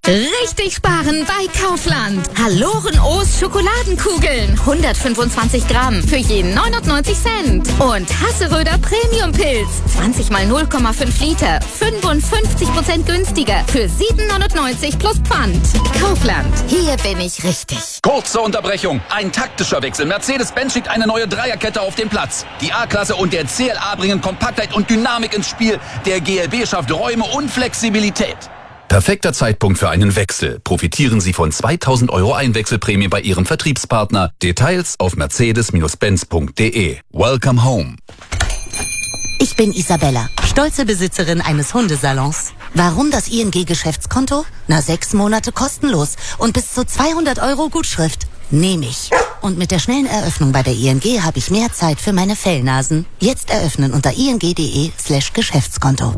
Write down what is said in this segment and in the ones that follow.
Richtig sparen bei Kaufland. Halloren-O's Schokoladenkugeln. 125 Gramm für jeden 99 Cent. Und Hasseröder Premium-Pilz. 20 mal 0,5 Liter. 55% günstiger für 7,99 plus Pfand. Kaufland. Hier bin ich richtig. Kurze Unterbrechung. Ein taktischer Wechsel. Mercedes-Benz schickt eine neue Dreierkette auf den Platz. Die A-Klasse und der CLA bringen Kompaktheit und Dynamik ins Spiel. Der GLB schafft Räume und Flexibilität. Perfekter Zeitpunkt für einen Wechsel. Profitieren Sie von 2.000 € Einwechselprämie bei Ihrem Vertriebspartner. Details auf mercedes-benz.de. Welcome home. Ich bin Isabella, stolze Besitzerin eines Hundesalons. Warum das ING-Geschäftskonto? 6 Monate kostenlos und bis zu 200 € Gutschrift. Nehme ich. Und mit der schnellen Eröffnung bei der ING habe ich mehr Zeit für meine Fellnasen. Jetzt eröffnen unter ing.de/Geschäftskonto.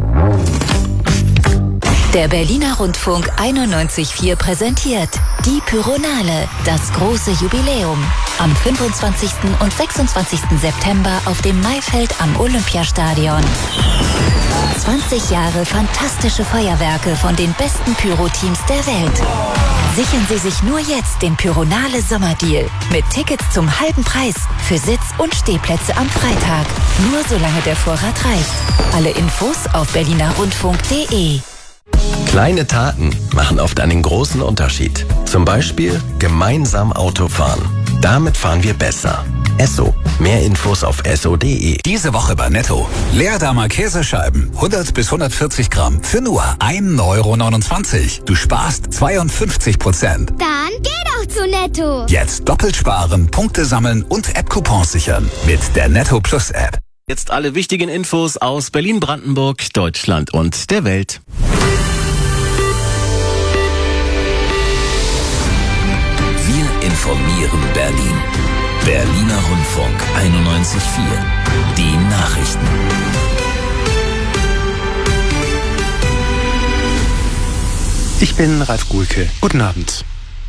Der Berliner Rundfunk 91.4 präsentiert die Pyronale, das große Jubiläum. Am 25. und 26. September auf dem Maifeld am Olympiastadion. 20 Jahre fantastische Feuerwerke von den besten Pyro-Teams der Welt. Sichern Sie sich nur jetzt den Pyronale Sommerdeal mit Tickets zum halben Preis für Sitz- und Stehplätze am Freitag. Nur solange der Vorrat reicht. Alle Infos auf berlinerrundfunk.de. Kleine Taten machen oft einen großen Unterschied. Zum Beispiel gemeinsam Auto fahren. Damit fahren wir besser. Esso. Mehr Infos auf esso.de. Diese Woche bei Netto. Leerdammer Käsescheiben. 100 bis 140 Gramm für nur 1,29 €. Du sparst 52%. Dann geh doch zu Netto. Jetzt doppelt sparen, Punkte sammeln und App-Coupons sichern. Mit der Netto Plus App. Jetzt alle wichtigen Infos aus Berlin, Brandenburg, Deutschland und der Welt. Wir informieren Berlin. Berliner Rundfunk 91.4. Die Nachrichten. Ich bin Ralf Guhlke. Guten Abend.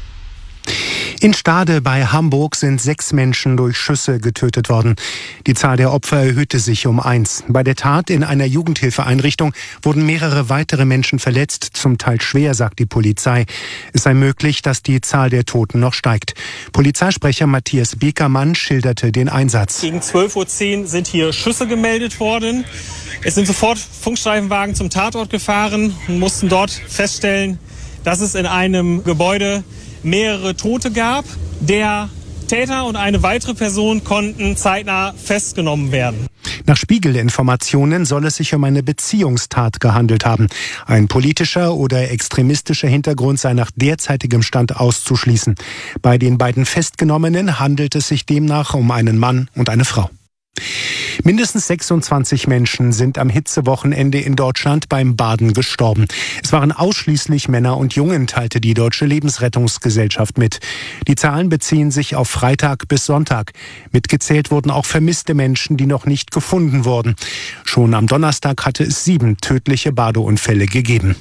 In Stade bei Hamburg sind 6 Menschen durch Schüsse getötet worden. Die Zahl der Opfer erhöhte sich um 1. Bei der Tat in einer Jugendhilfeeinrichtung wurden mehrere weitere Menschen verletzt, zum Teil schwer, sagt die Polizei. Es sei möglich, dass die Zahl der Toten noch steigt. Polizeisprecher Matthias Bekermann schilderte den Einsatz. Gegen 12:10 Uhr sind hier Schüsse gemeldet worden. Es sind sofort Funkstreifenwagen zum Tatort gefahren und mussten dort feststellen, dass es in einem Gebäude mehrere Tote gab. Der Täter und eine weitere Person konnten zeitnah festgenommen werden. Nach Spiegel-Informationen soll es sich um eine Beziehungstat gehandelt haben. Ein politischer oder extremistischer Hintergrund sei nach derzeitigem Stand auszuschließen. Bei den beiden Festgenommenen handelt es sich demnach um einen Mann und eine Frau. Mindestens 26 Menschen sind am Hitzewochenende in Deutschland beim Baden gestorben. Es waren ausschließlich Männer und Jungen, teilte die Deutsche Lebensrettungsgesellschaft mit. Die Zahlen beziehen sich auf Freitag bis Sonntag. Mitgezählt wurden auch vermisste Menschen, die noch nicht gefunden wurden. Schon am Donnerstag hatte es 7 tödliche Badeunfälle gegeben.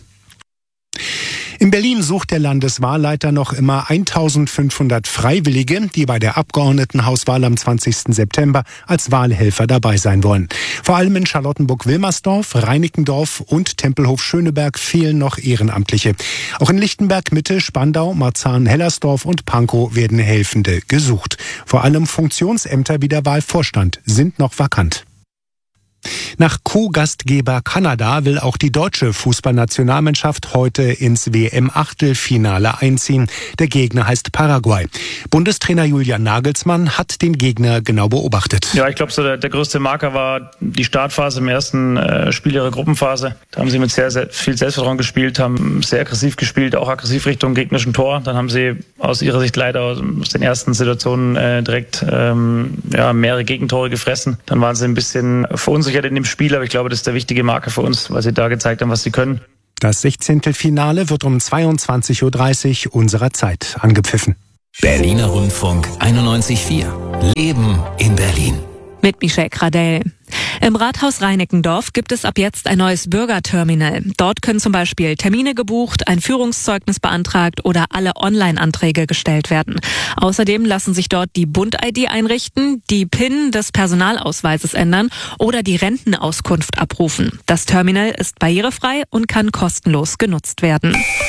In Berlin sucht der Landeswahlleiter noch immer 1.500 Freiwillige, die bei der Abgeordnetenhauswahl am 20. September als Wahlhelfer dabei sein wollen. Vor allem in Charlottenburg-Wilmersdorf, Reinickendorf und Tempelhof-Schöneberg fehlen noch Ehrenamtliche. Auch in Lichtenberg-Mitte, Spandau, Marzahn-Hellersdorf und Pankow werden Helfende gesucht. Vor allem Funktionsämter wie der Wahlvorstand sind noch vakant. Nach Co-Gastgeber Kanada will auch die deutsche Fußballnationalmannschaft heute ins WM-Achtelfinale einziehen. Der Gegner heißt Paraguay. Bundestrainer Julian Nagelsmann hat den Gegner genau beobachtet. Ja, ich glaube, so der größte Marker war die Startphase im ersten Spiel ihrer Gruppenphase. Da haben sie mit sehr, sehr viel Selbstvertrauen gespielt, haben sehr aggressiv gespielt, auch aggressiv Richtung gegnerischen Tor. Dann haben sie aus ihrer Sicht leider aus den ersten Situationen direkt mehrere Gegentore gefressen. Dann waren sie ein bisschen verunsichert in dem Spiel, aber ich glaube, das ist der wichtige Marker für uns, weil sie da gezeigt haben, was sie können. Das 16. Finale wird um 22.30 Uhr unserer Zeit angepfiffen. Berliner Rundfunk 91.4. Leben in Berlin. Mit Michelle Gradell. Im Rathaus Reinickendorf gibt es ab jetzt ein neues Bürgerterminal. Dort können zum Beispiel Termine gebucht, ein Führungszeugnis beantragt oder alle Online-Anträge gestellt werden. Außerdem lassen sich dort die Bund-ID einrichten, die PIN des Personalausweises ändern oder die Rentenauskunft abrufen. Das Terminal ist barrierefrei und kann kostenlos genutzt werden.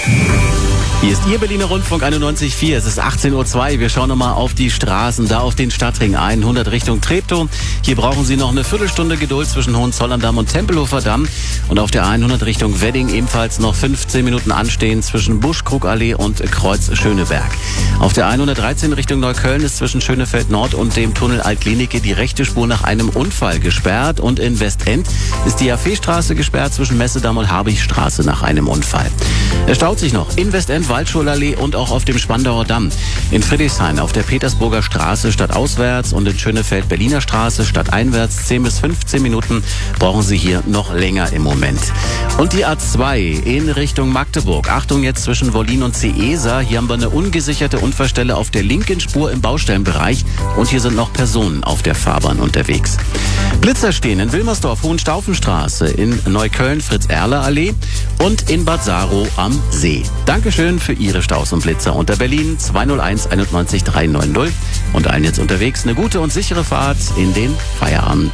Hier ist Ihr Berliner Rundfunk 91.4. Es ist 18.02 Uhr. Wir schauen nochmal auf die Straßen, da auf den Stadtring 100 Richtung Treptow. Hier brauchen Sie noch eine Viertelstunde Geduld zwischen Hohenzollern-Damm und Tempelhofer Damm. Und auf der 100 Richtung Wedding ebenfalls noch 15 Minuten anstehen zwischen Busch-Krug-Allee und Kreuz Schöneberg. Auf der 113 Richtung Neukölln ist zwischen Schönefeld Nord und dem Tunnel Altklinike die rechte Spur nach einem Unfall gesperrt. Und in Westend ist die Jaffeestraße gesperrt zwischen Messedamm und Habichstraße nach einem Unfall. Es staut sich noch in Westend, Waldschurallee und auch auf dem Spandauer Damm. In Friedrichshain auf der Petersburger Straße stadtauswärts und in Schönefeld Berliner Straße stadteinwärts 10 bis 15 Minuten brauchen Sie hier noch länger im Moment. Und die A2 in Richtung Magdeburg. Achtung jetzt zwischen Wollin und Ceesa. Hier haben wir eine ungesicherte Unfallstelle auf der linken Spur im Baustellenbereich und hier sind noch Personen auf der Fahrbahn unterwegs. Blitzer stehen in Wilmersdorf, Hohenstaufenstraße, in Neukölln Fritz-Erler-Allee und in Bad Saro am See. Dankeschön für Ihre Staus und Blitzer unter Berlin 201 91 390 und allen jetzt unterwegs eine gute und sichere Fahrt in den Feierabend.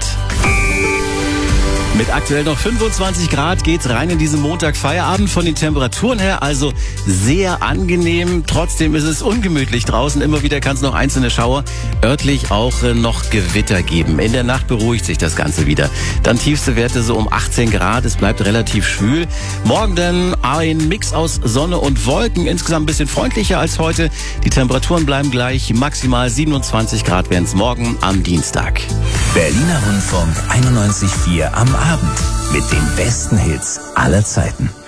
Mit aktuell noch 25 Grad geht's rein in diesen Montag Feierabend von den Temperaturen her, also sehr angenehm. Trotzdem ist es ungemütlich draußen. Immer wieder kann es noch einzelne Schauer, örtlich auch noch Gewitter geben. In der Nacht beruhigt sich das Ganze wieder. Dann tiefste Werte so um 18 Grad. Es bleibt relativ schwül. Morgen dann ein Mix aus Sonne und Wolken. Insgesamt ein bisschen freundlicher als heute. Die Temperaturen bleiben gleich. Maximal 27 Grad werden es morgen am Dienstag. Berliner Rundfunk 91.4 am Abend mit den besten Hits aller Zeiten.